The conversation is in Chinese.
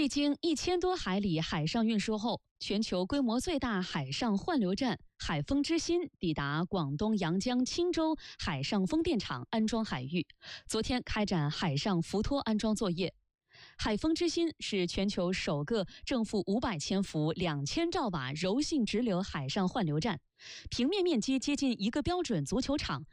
历经1000多海里海上运输后，全球规模最大海上换流站海风之心抵达广东阳江青州海上风电场安装海域，昨天开展海上浮托安装作业。海风之心是全球首个正负500千伏、2000兆瓦柔性直流海上换流站，平面面积接近1个标准足球场，